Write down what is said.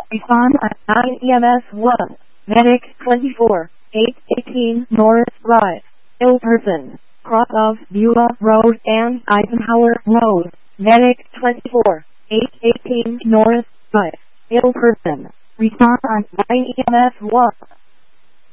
Respond at 9 EMS 1. Medic 24, 818 North Drive. Ill person. Cross of Beulah Road and Eisenhower Road. Medic 24, 818 North Drive. Ill person. Respond at 9 EMS 1.